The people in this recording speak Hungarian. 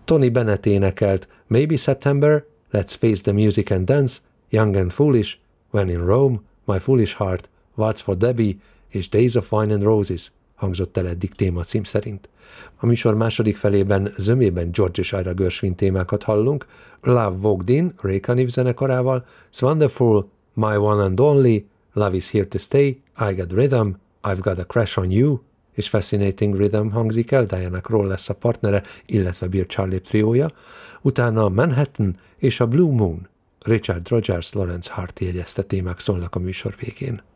Tony Bennett énekelt Maybe September, Let's Face the Music and Dance, Young and Foolish, When in Rome, My Foolish Heart, Waltz for Debbie és Days of Wine and Roses hangzott el eddig témacím szerint. A műsor második felében zömében George és Ira Gershwin témákat hallunk, Love Walked In, Ray Conniff zenekarával, It's Wonderful, My One and Only, Love is Here to Stay, I Got Rhythm, I've Got a Crush on You, és Fascinating Rhythm hangzik el, Diana Krall lesz a partnere, illetve Bill Charley triója, utána a Manhattan és a Blue Moon, Richard Rodgers, Lawrence Hart jegyezte témák szólnak a műsor végén.